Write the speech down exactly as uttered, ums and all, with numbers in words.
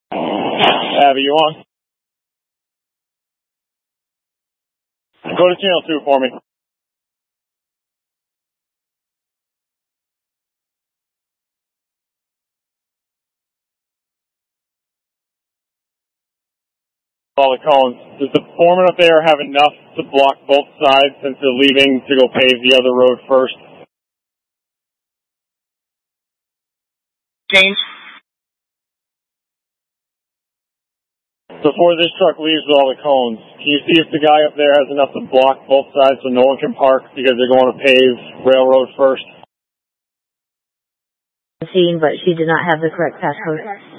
Abby, you on? Go to channel two for me. All the cones. Does the foreman up there have enough to block both sides since they're leaving to go pave the other road first? Change. Before this truck leaves with all the cones, can you see if the guy up there has enough to block both sides so no one can park because they're going to pave railroad first? Seen, but she did not have the correct passcode.